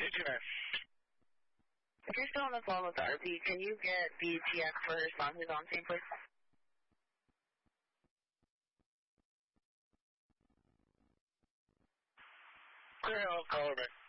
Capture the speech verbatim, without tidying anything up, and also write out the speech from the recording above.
two two nine. If you're still on the phone with the R P, can you get the T X for responses on scene, please? Okay, I'll call her back.